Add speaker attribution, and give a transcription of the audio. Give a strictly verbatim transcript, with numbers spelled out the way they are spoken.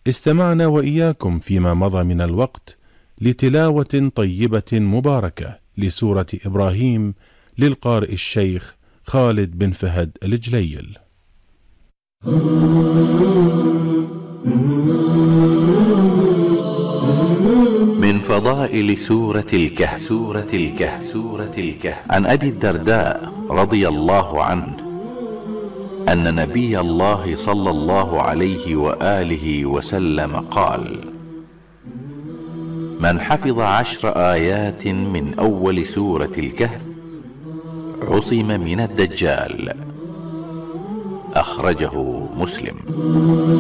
Speaker 1: استمعنا وإياكم فيما مضى من الوقت لتلاوة طيبة مباركة لسورة إبراهيم للقارئ الشيخ خالد بن فهد الجليل.
Speaker 2: من فضائل سورة الكهف. سورة الكهف سورة الكهف عن أبي الدرداء رضي الله عنه أن نبي الله صلى الله عليه وآله وسلم قال: من حفظ عشر آيات من أول سورة الكهف عصم من الدجال. أخرجه مسلم.